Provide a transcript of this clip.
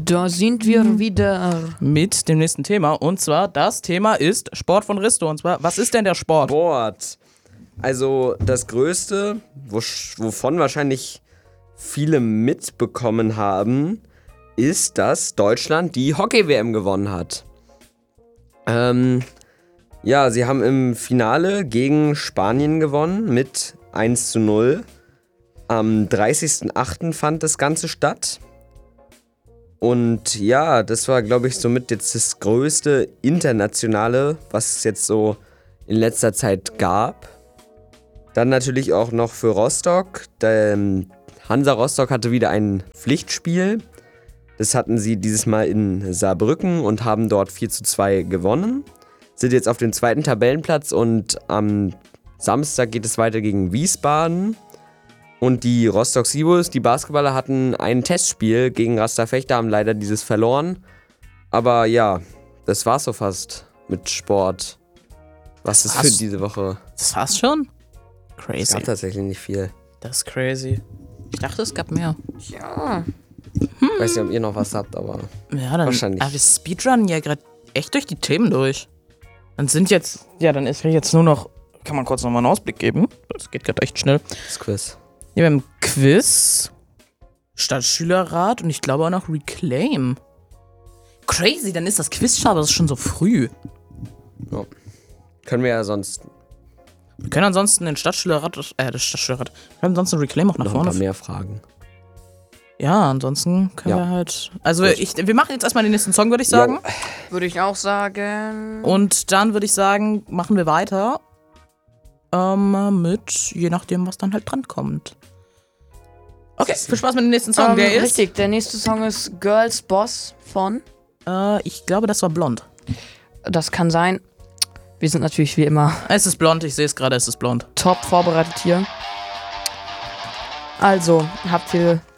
Da sind wir wieder. Mit dem nächsten Thema. Und zwar, das Thema ist Sport von Risto. Und zwar, was ist denn der Sport? Sport. Also das Größte, wovon wahrscheinlich viele mitbekommen haben, ist, dass Deutschland die Hockey-WM gewonnen hat. Ja, sie haben im Finale gegen Spanien gewonnen mit 1:0. Am 30.08. fand das Ganze statt. Und ja, das war, glaube ich, somit jetzt das größte Internationale, was es jetzt so in letzter Zeit gab. Dann natürlich auch noch für Rostock. Hansa Rostock hatte wieder ein Pflichtspiel. Das hatten sie dieses Mal in Saarbrücken und haben dort 4:2 gewonnen. Sind jetzt auf dem 2. Tabellenplatz und am Samstag geht es weiter gegen Wiesbaden. Und die Rostock Seawolves, die Basketballer, hatten ein Testspiel gegen Rasta Fechter, haben leider dieses verloren. Aber ja, das war's so fast mit Sport. Was ist für diese Woche? Das war's schon? Es Crazy. gab tatsächlich nicht viel. Das ist crazy. Ich dachte, es gab mehr. Ja. Ich weiß nicht, ob ihr noch was habt, aber Ja, dann. wahrscheinlich. Aber wir speedrunnen ja gerade echt durch die Themen durch. Dann sind jetzt. Ja, dann ist jetzt nur noch. Kann man kurz nochmal einen Ausblick geben? Das geht gerade echt schnell. Das Quiz. Ja, wir haben Quiz, Stadtschülerrat und ich glaube auch noch Reclaim. Crazy, dann ist das Quiz schon, aber das ist schon so früh. Ja. Können wir ja sonst Wir können ansonsten den Stadtschülerrat, wir können ansonsten Reclaim auch nach noch ein paar vorne. mehr fragen. Ja, ansonsten können Ja. wir halt. Also Gut. wir machen jetzt erstmal den nächsten Song, würde ich sagen. Würde ich auch sagen. Und dann würde ich sagen, machen wir weiter. Mit, je nachdem, was dann halt dran kommt. Okay, viel Spaß mit dem nächsten Song. Der ist. Richtig, der nächste Song ist Girls Boss von. Ich glaube, das war Blond. Das kann sein. Wir sind natürlich wie immer Es ist blond, ich sehe es gerade, es ist blond. top vorbereitet hier. Also, habt ihr